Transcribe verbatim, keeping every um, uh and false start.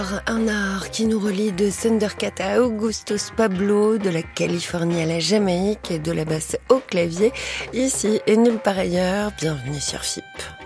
Un art qui nous relie de Thundercat à Augustus Pablo, de la Californie à la Jamaïque et de la basse au clavier, ici et nulle part ailleurs. Bienvenue sur F I P.